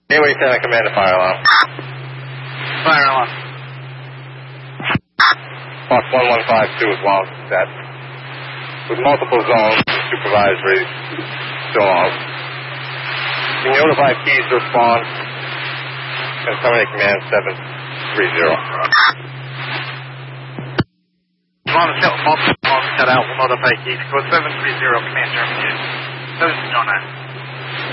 Gateway 7, command to fire alarm. Fire alarm. Fox 1152 is well set. With multiple zones, supervisory still out. You can notify keys to respond and terminate command 730. Multiple set out, we'll notify keys. Code 730, command terminated. 709.